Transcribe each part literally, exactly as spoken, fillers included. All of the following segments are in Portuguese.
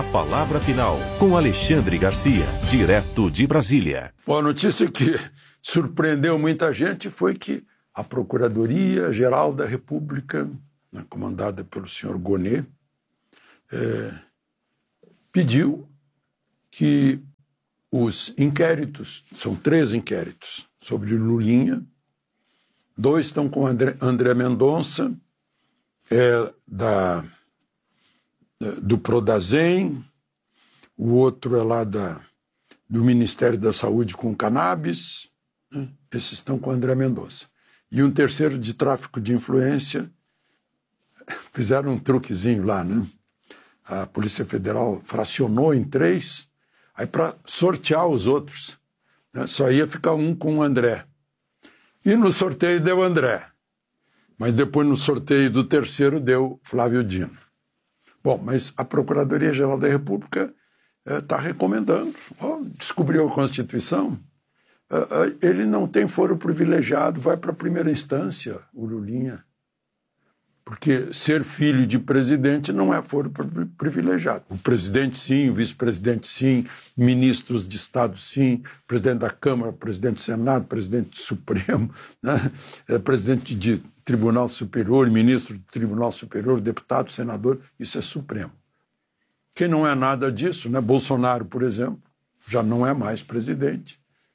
Palavra Final, com Alexandre Garcia, direto de Brasília. Bom, a notícia que surpreendeu muita gente foi que a Procuradoria-Geral da República, né, comandada pelo senhor Gonê, é, pediu que os inquéritos, são três inquéritos sobre Lulinha, dois estão com André, André Mendonça, é, da, do Prodazem, o outro é lá da, do Ministério da Saúde com cannabis, né? Esses estão com André Mendonça. E um terceiro de tráfico de influência, fizeram um truquezinho lá, né? A Polícia Federal fracionou em três, aí para sortear os outros, né? Só ia ficar um com o André. E no sorteio deu André. Mas depois no sorteio do terceiro deu Flávio Dino. Bom, mas a Procuradoria-Geral da República está eh, recomendando. Oh, descobriu a Constituição. Uh, uh, ele não tem foro privilegiado, vai para a primeira instância, o Lulinha. Porque ser filho de presidente não é foro privilegiado. O presidente sim, o vice-presidente sim, ministros de Estado sim, presidente da Câmara, presidente do Senado, presidente do Supremo, né? Presidente de Tribunal Superior, ministro do Tribunal Superior, deputado, senador, isso é Supremo. Quem não é nada disso, né? Bolsonaro, por exemplo, já não é mais presidente.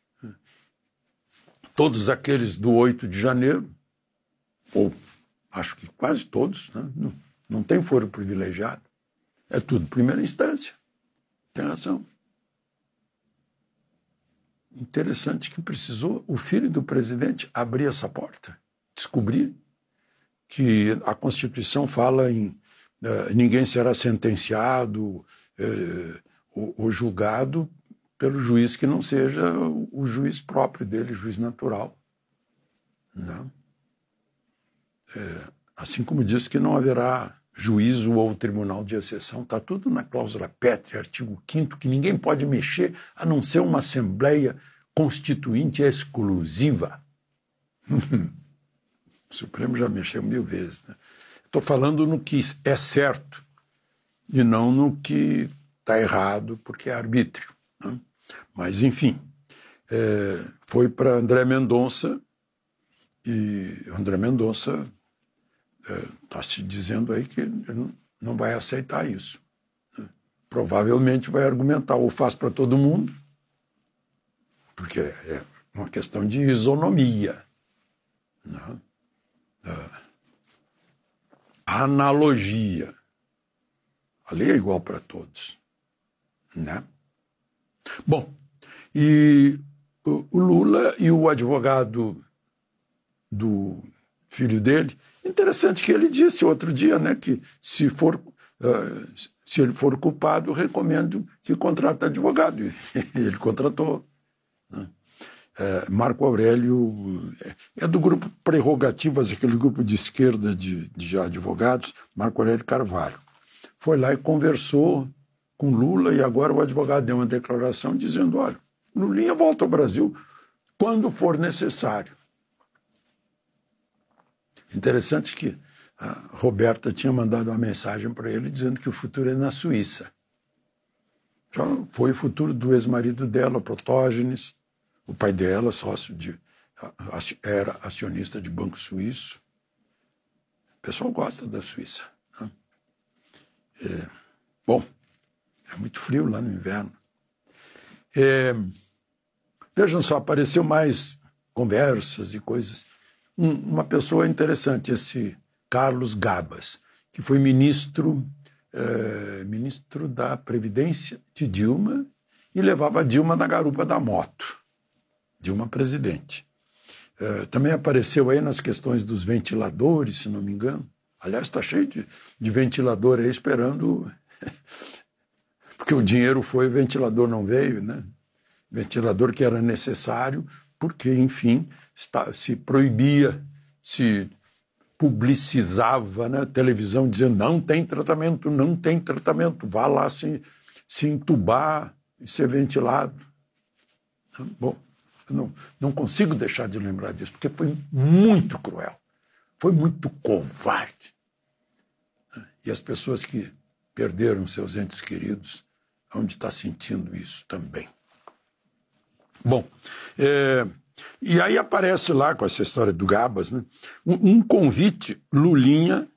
Todos aqueles do oito de janeiro, ou acho que quase todos, né? não, não tem foro privilegiado. É tudo primeira instância. Tem razão. Interessante que precisou o filho do presidente abrir essa porta, descobrir que a Constituição fala em uh, ninguém será sentenciado uh, ou, ou julgado pelo juiz que não seja o juiz próprio dele, juiz natural. Não. É, assim como diz que não haverá juízo ou tribunal de exceção, está tudo na cláusula pétrea, artigo quinto, que ninguém pode mexer a não ser uma Assembleia Constituinte exclusiva. O Supremo já mexeu mil vezes. Né? Estou falando no que é certo e não no que está errado, porque é arbítrio. Né? Mas, enfim, é, foi para André Mendonça e André Mendonça está é, se dizendo aí que ele não vai aceitar isso. Né? Provavelmente vai argumentar ou faz para todo mundo, porque é uma questão de isonomia. Né? É, analogia. A lei é igual para todos. Né? Bom, e o Lula e o advogado do filho dele, interessante que ele disse outro dia, né, que se for, uh, se ele for culpado, recomendo que contrate advogado. E ele contratou. Né? É, Marco Aurélio é do grupo Prerrogativas, aquele grupo de esquerda de, de advogados, Marco Aurélio Carvalho. Foi lá e conversou com Lula, e agora o advogado deu uma declaração dizendo, olha, Lulinha volta ao Brasil quando for necessário. Interessante que a Roberta tinha mandado uma mensagem para ele dizendo que o futuro é na Suíça. Já foi o futuro do ex-marido dela, Protógenes, o pai dela, sócio de, era acionista de banco suíço. O pessoal gosta da Suíça. Né? É, bom, é muito frio lá no inverno. É, vejam só, apareceu mais conversas e coisas. Um, uma pessoa interessante, esse Carlos Gabas, que foi ministro, é, ministro da Previdência de Dilma e levava a Dilma na garupa da moto. Dilma presidente. É, também apareceu aí nas questões dos ventiladores, se não me engano. Aliás, está cheio de, de ventilador aí esperando... Porque o dinheiro foi, o ventilador não veio, né? Ventilador que era necessário, porque, enfim, está, se proibia, se publicizava, né? Televisão dizendo não tem tratamento, não tem tratamento, vá lá se, se entubar e ser ventilado. Bom, eu não, não consigo deixar de lembrar disso, porque foi muito cruel, foi muito covarde. E as pessoas que perderam seus entes queridos, onde está sentindo isso também. Bom, é, e aí aparece lá, com essa história do Gabas, né, um, um convite. Lulinha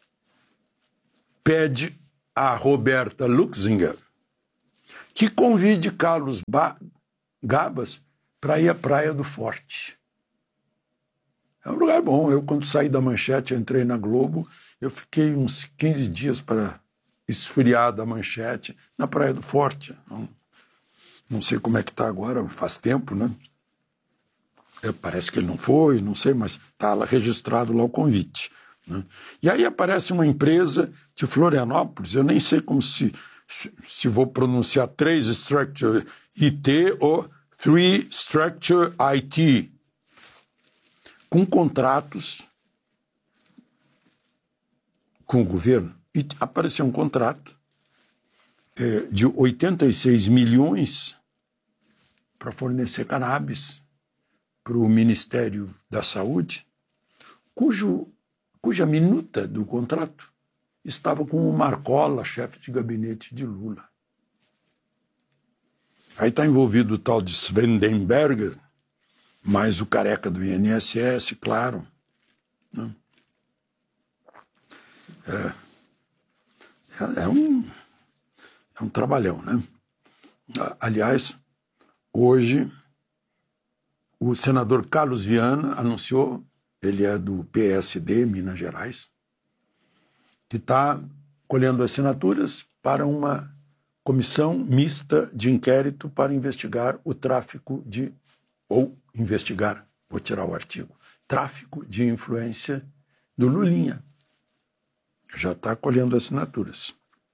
pede a Roberta Luxinger que convide Carlos ba- Gabas para ir à Praia do Forte. É um lugar bom. Eu, quando saí da Manchete, entrei na Globo, eu fiquei uns quinze dias para esfriar da Manchete na Praia do Forte. Não, não sei como é que está agora, faz tempo, né? É, parece que ele não foi, não sei, mas está lá registrado lá o convite, né? E aí aparece uma empresa de Florianópolis, eu nem sei como se, se vou pronunciar três Structure I T ou Three Structure I T, com contratos com o governo. E apareceu um contrato é, de oitenta e seis milhões para fornecer cannabis para o Ministério da Saúde, cujo, cuja minuta do contrato estava com o Marcola, chefe de gabinete de Lula. Aí está envolvido o tal de Swendenberger, mais o careca do I N S S, claro. Né? É, é, é, um, é um trabalhão, né? Aliás, hoje o senador Carlos Viana anunciou, ele é do P S D, Minas Gerais, que está colhendo assinaturas para uma comissão mista de inquérito para investigar o tráfico de, ou investigar, vou tirar o artigo, tráfico de influência do Lulinha. Já está colhendo assinaturas.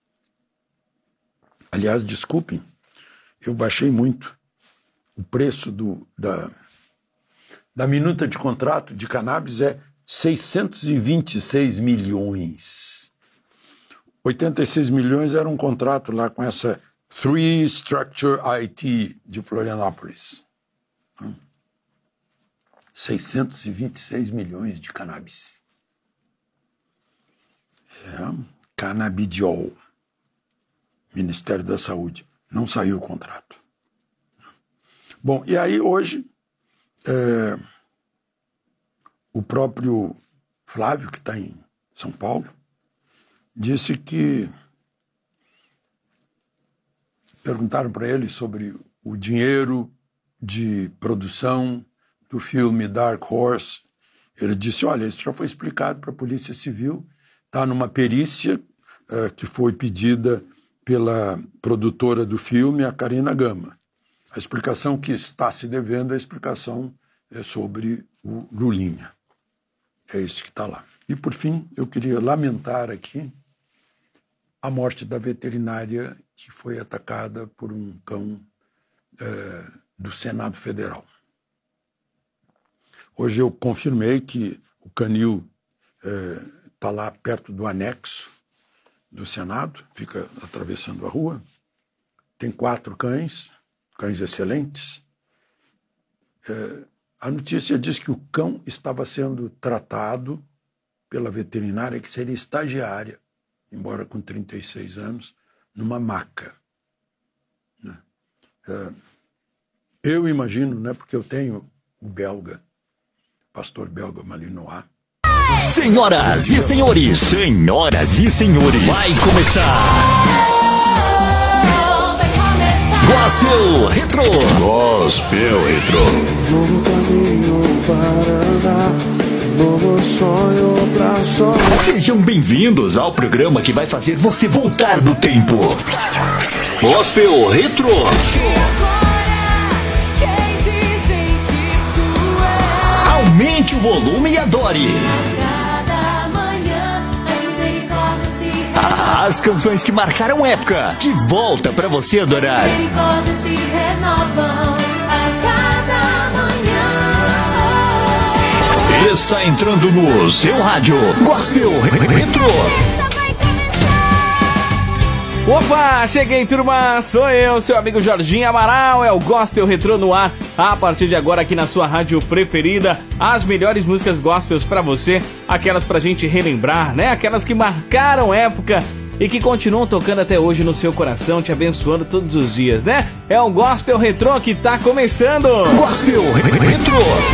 Aliás, desculpem, eu baixei muito o preço do, da, da minuta de contrato de cannabis, é seiscentos e vinte e seis milhões. oitenta e seis milhões era um contrato lá com essa Three Structure I T de Florianópolis. seiscentos e vinte e seis milhões de cannabis. É, canabidiol. Ministério da Saúde. Não saiu o contrato. Bom, e aí hoje é, o próprio Flávio, que está em São Paulo, disse que perguntaram para ele sobre o dinheiro de produção do filme Dark Horse. Ele disse, olha, isso já foi explicado para a Polícia Civil, está numa perícia uh, que foi pedida pela produtora do filme, a Karina Gama. A explicação que está se devendo é a explicação é sobre o Lulinha. É isso que está lá. E, por fim, eu queria lamentar aqui a morte da veterinária que foi atacada por um cão é, do Senado Federal. Hoje eu confirmei que o canil está é, lá perto do anexo do Senado, fica atravessando a rua. Tem quatro cães, cães excelentes. É, a notícia diz que o cão estava sendo tratado pela veterinária, que seria estagiária, embora com trinta e seis anos, numa maca. É, eu imagino, né, porque eu tenho o belga, pastor belga Malinois. Senhoras e senhores, senhoras e senhores, vai começar! Gospel Retro! Gospel Retro! Novo caminho para andar, novo sonho pra sonhar. Sejam bem-vindos ao programa que vai fazer você voltar no tempo. Gospel Retro! Aumente o volume e adore! As canções que marcaram época, de volta pra você adorar. Misericórdias se renovam a cada manhã. Está entrando no seu rádio Gospel Retro. Opa, cheguei, turma, sou eu, seu amigo Jorginho Amaral, é o Gospel Retro no ar, a partir de agora aqui na sua rádio preferida, as melhores músicas gospels pra você, aquelas pra gente relembrar, né, aquelas que marcaram época e que continuam tocando até hoje no seu coração, te abençoando todos os dias, né? É o Gospel Retrô que tá começando! Gospel Retrô.